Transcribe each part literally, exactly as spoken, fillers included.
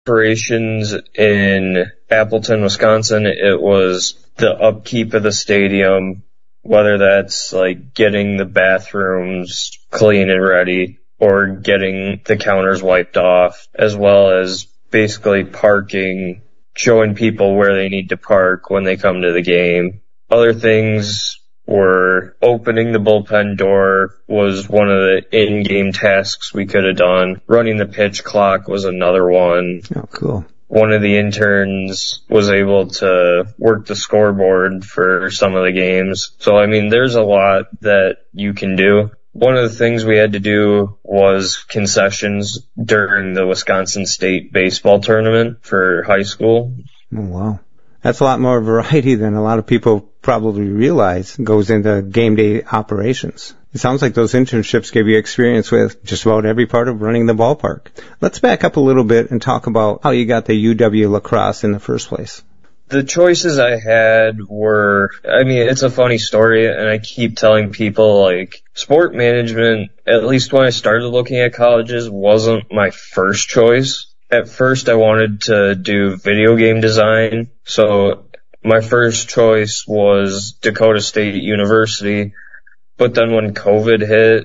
operations in Appleton, Wisconsin, it was the upkeep of the stadium, whether that's like getting the bathrooms clean and ready or getting the counters wiped off, as well as basically parking, showing people where they need to park when they come to the game. Other things were opening the bullpen door was one of the in-game tasks we could have done. Running the pitch clock was another one. Oh, cool. One of the interns was able to work the scoreboard for some of the games. So, I mean, there's a lot that you can do. One of the things we had to do was concessions during the Wisconsin State baseball tournament for high school. Oh, wow. That's a lot more variety than a lot of people probably realize goes into game day operations. It sounds like those internships gave you experience with just about every part of running the ballpark. Let's back up a little bit and talk about how you got the U W lacrosse in the first place. The choices I had were, I mean, it's a funny story, and I keep telling people, like, sport management, at least when I started looking at colleges, wasn't my first choice. At first, I wanted to do video game design, so my first choice was Dakota State University, but then when COVID hit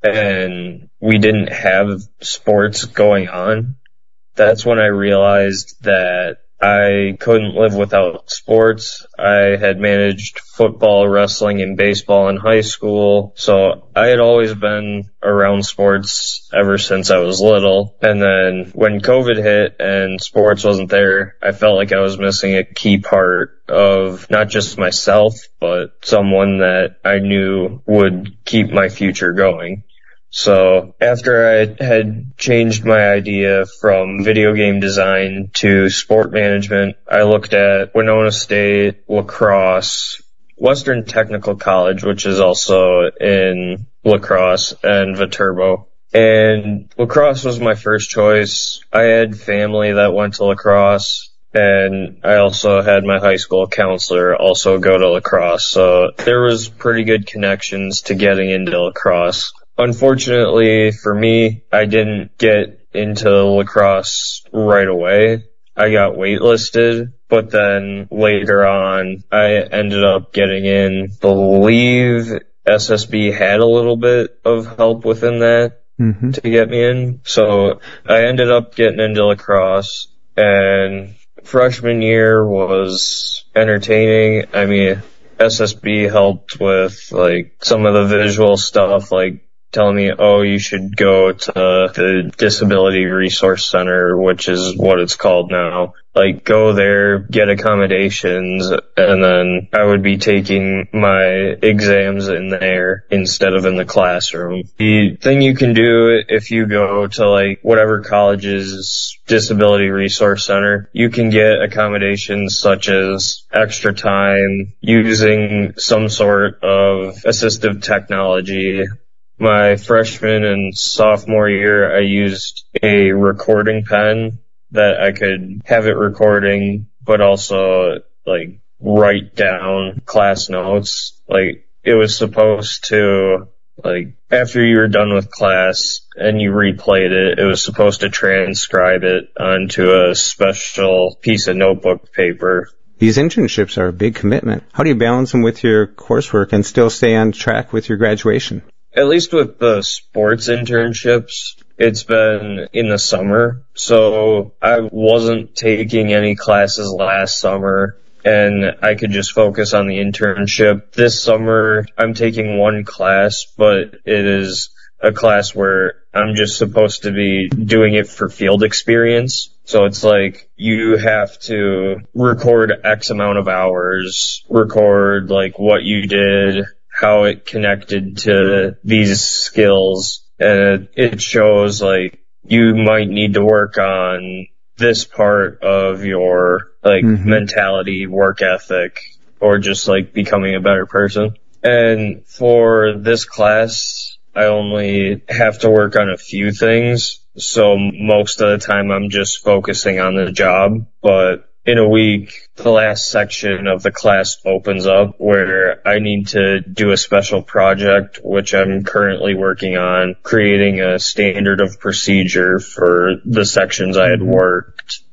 and we didn't have sports going on, that's when I realized that I couldn't live without sports. I had managed football, wrestling, and baseball in high school, so I had always been around sports ever since I was little. And then when COVID hit and sports wasn't there, I felt like I was missing a key part of not just myself, but someone that I knew would keep my future going. So after I had changed my idea from video game design to sport management, I looked at Winona State, lacrosse, Western Technical College, which is also in lacrosse, and Viterbo. And lacrosse was my first choice. I had family that went to lacrosse, and I also had my high school counselor also go to lacrosse. So there was pretty good connections to getting into lacrosse. Unfortunately for me, I didn't get into lacrosse right away. I got waitlisted, but then later on, I ended up getting in. I believe S S B had a little bit of help within that mm-hmm. to get me in. So I ended up getting into lacrosse, and freshman year was entertaining. I mean, S S B helped with like some of the visual stuff, like telling me, oh, you should go to the Disability Resource Center, which is what it's called now. Like, go there, get accommodations, and then I would be taking my exams in there instead of in the classroom. The thing you can do if you go to, like, whatever college's Disability Resource Center, you can get accommodations such as extra time, using some sort of assistive technology. My freshman and sophomore year, I used a recording pen that I could have it recording, but also, like, write down class notes. Like, it was supposed to, like, after you were done with class and you replayed it, it was supposed to transcribe it onto a special piece of notebook paper. These internships are a big commitment. How do you balance them with your coursework and still stay on track with your graduation? At least with the sports internships, it's been in the summer, so I wasn't taking any classes last summer, and I could just focus on the internship. This summer, I'm taking one class, but it is a class where I'm just supposed to be doing it for field experience. So it's like you have to record X amount of hours, record like what you did, how it connected to these skills, and it shows like you might need to work on this part of your like mm-hmm. mentality, work ethic, or just like becoming a better person. And for this class, I only have to work on a few things, so most of the time I'm just focusing on the job. But in a week, the last section of the class opens up where I need to do a special project, which I'm currently working on, creating a standard of procedure for the sections I had worked.